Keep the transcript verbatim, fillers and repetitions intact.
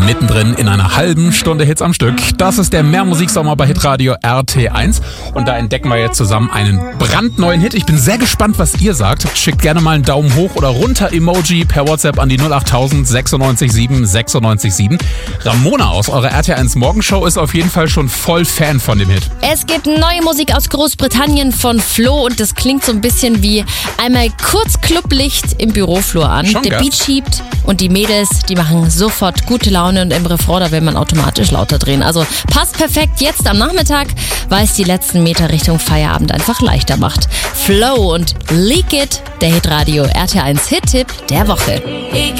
mittendrin in einer halben Stunde Hits am Stück. Das ist der Mehrmusiksommer bei Hitradio R T eins und da entdecken wir jetzt zusammen einen brandneuen Hit. Ich bin sehr gespannt, was ihr sagt. Schickt gerne mal einen Daumen hoch oder runter Emoji per WhatsApp an die null acht tausend sechsundneunzig sieben sechsundneunzig sieben. Ramona aus eurer R T eins Morgenshow ist auf jeden Fall schon voll Fan von dem Hit. Es gibt neue Musik aus Großbritannien von Flo und das klingt so ein bisschen wie einmal kurz Clublicht im Büroflur an. Schon, der gell? Beat schiebt und die Mädels, die machen sofort gute Laune und im Refrain, da will man automatisch lauter drehen. Also passt perfekt jetzt am Nachmittag, weil es die letzten Meter Richtung Feierabend einfach leichter macht. Flo und Leak It, der Hitradio R T eins Hit-Tipp der Woche.